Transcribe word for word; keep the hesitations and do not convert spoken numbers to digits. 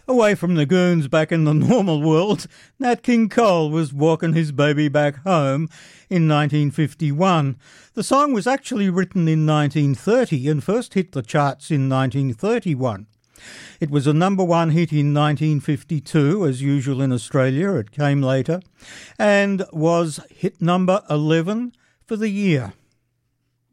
Away from the goons back in the normal world, Nat King Cole was walking his baby back home in nineteen fifty-one. The song was actually written in nineteen thirty and first hit the charts in nineteen thirty-one. It was a number one hit in nineteen fifty-two, as usual in Australia, it came later, and was hit number eleven for the year.